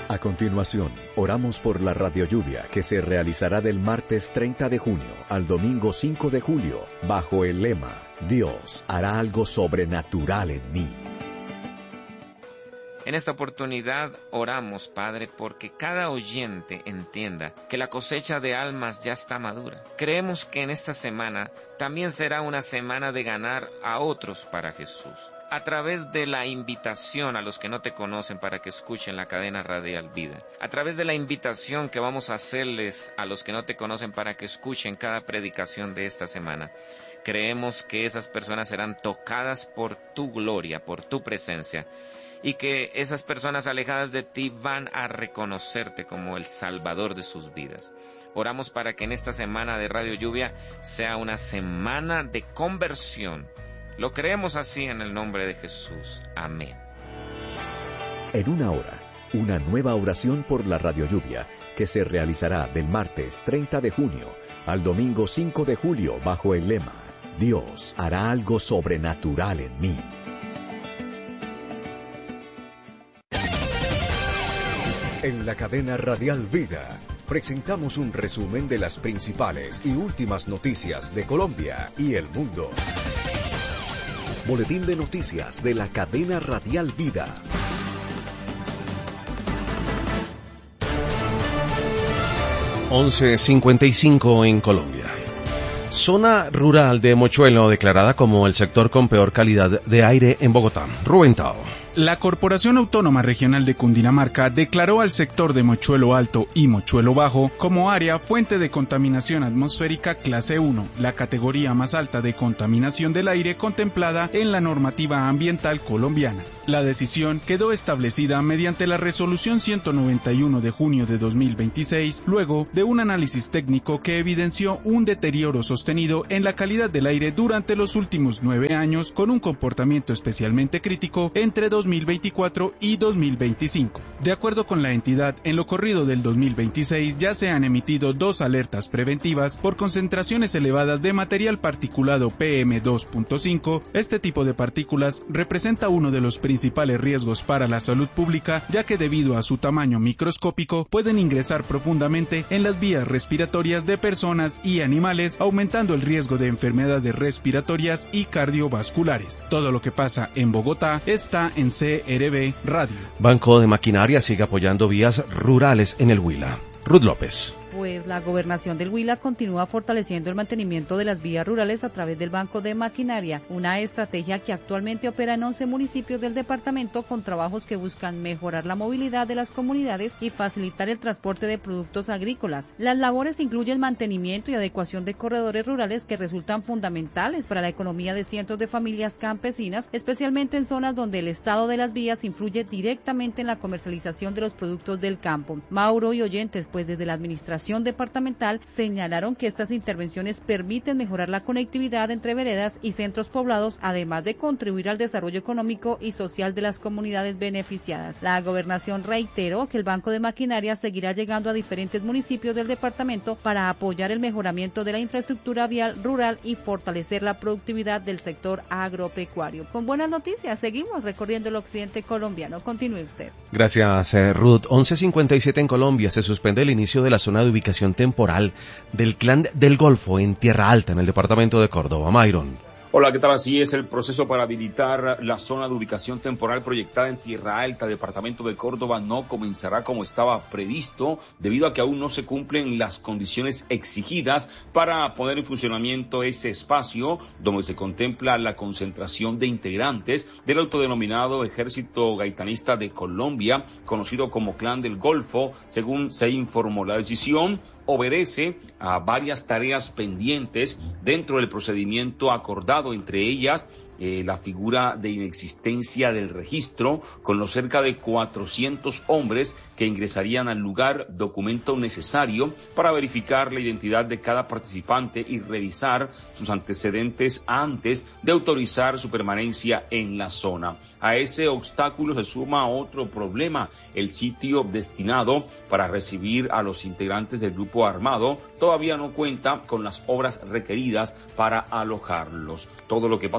A continuación, oramos por la radiolluvia que se realizará del martes 30 de junio al domingo 5 de julio, bajo el lema, Dios hará algo sobrenatural en mí. En esta oportunidad oramos, Padre, porque cada oyente entienda que la cosecha de almas ya está madura. Creemos que en esta semana también será una semana de ganar a otros para Jesús, a través de la invitación a los que no te conocen para que escuchen la cadena radial Vida, a través de la invitación que vamos a hacerles a los que no te conocen para que escuchen cada predicación de esta semana. Creemos que esas personas serán tocadas por tu gloria, por tu presencia, y que esas personas alejadas de ti van a reconocerte como el Salvador de sus vidas. Oramos para que en esta semana de Radio Lluvia sea una semana de conversión. Lo creemos así en el nombre de Jesús. Amén. En una hora, una nueva oración por la Radio Lluvia que se realizará del martes 30 de junio al domingo 5 de julio bajo el lema, Dios hará algo sobrenatural en mí. En la cadena radial Vida, presentamos un resumen de las principales y últimas noticias de Colombia y el mundo. Boletín de noticias de la cadena radial Vida. (11:55 en Colombia). Zona rural de Mochuelo declarada como el sector con peor calidad de aire en Bogotá. Rubén Tao. La Corporación Autónoma Regional de Cundinamarca declaró al sector de Mochuelo Alto y Mochuelo Bajo como área fuente de contaminación atmosférica clase 1, la categoría más alta de contaminación del aire contemplada en la normativa ambiental colombiana. La decisión quedó establecida mediante la resolución 191 de junio de 2026, luego de un análisis técnico que evidenció un deterioro sostenido en la calidad del aire durante los últimos 9 años, con un comportamiento especialmente crítico entre 2024 y 2025. De acuerdo con la entidad, en lo corrido del 2026 ya se han emitido 2 alertas preventivas por concentraciones elevadas de material particulado PM2.5. Este tipo de partículas representa uno de los principales riesgos para la salud pública, ya que debido a su tamaño microscópico pueden ingresar profundamente en las vías respiratorias de personas y animales, aumentando el riesgo de enfermedades respiratorias y cardiovasculares. Todo lo que pasa en Bogotá está en CRB Radio. Banco de Maquinaria sigue apoyando vías rurales en el Huila. Ruth López. Pues la gobernación del Huila continúa fortaleciendo el mantenimiento de las vías rurales a través del Banco de Maquinaria, una estrategia que actualmente opera en 11 municipios del departamento con trabajos que buscan mejorar la movilidad de las comunidades y facilitar el transporte de productos agrícolas. Las labores incluyen mantenimiento y adecuación de corredores rurales que resultan fundamentales para la economía de cientos de familias campesinas, especialmente en zonas donde el estado de las vías influye directamente en la comercialización de los productos del campo. Mauro y oyentes, pues desde la administración departamental señalaron que estas intervenciones permiten mejorar la conectividad entre veredas y centros poblados, además de contribuir al desarrollo económico y social de las comunidades beneficiadas. La gobernación reiteró que el Banco de Maquinaria seguirá llegando a diferentes municipios del departamento para apoyar el mejoramiento de la infraestructura vial rural y fortalecer la productividad del sector agropecuario. Con buenas noticias, seguimos recorriendo el occidente colombiano. Continúe usted. Gracias, Ruth. 11:57 en Colombia. Se suspende el inicio de la zona de ubicación temporal del Clan del Golfo en Tierra Alta, en el departamento de Córdoba. Myron. Hola, ¿qué tal? Así es el proceso para habilitar la zona de ubicación temporal proyectada en Tierra Alta, departamento de Córdoba, no comenzará como estaba previsto, debido a que aún no se cumplen las condiciones exigidas para poner en funcionamiento ese espacio donde se contempla la concentración de integrantes del autodenominado Ejército Gaitanista de Colombia, conocido como Clan del Golfo, según se informó. La decisión obedece a varias tareas pendientes dentro del procedimiento acordado, entre ellas la figura de inexistencia del registro, con los cerca de 400 hombres que ingresarían al lugar, documento necesario para verificar la identidad de cada participante y revisar sus antecedentes antes de autorizar su permanencia en la zona. A ese obstáculo se suma otro problema: el sitio destinado para recibir a los integrantes del grupo armado todavía no cuenta con las obras requeridas para alojarlos. Todo lo que pasa en la región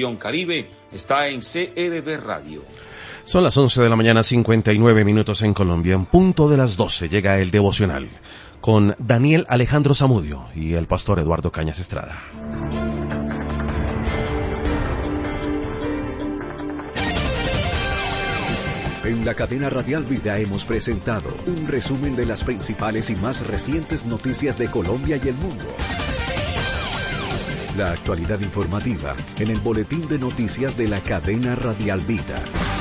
región Caribe está en CRB Radio. Son las 11 de la mañana, 59 minutos en Colombia. En punto de las 12 llega el devocional con Daniel Alejandro Zamudio y el pastor Eduardo Cañas Estrada. En la cadena Radial Vida hemos presentado un resumen de las principales y más recientes noticias de Colombia y el mundo. La actualidad informativa en el boletín de noticias de la cadena Radial Vida.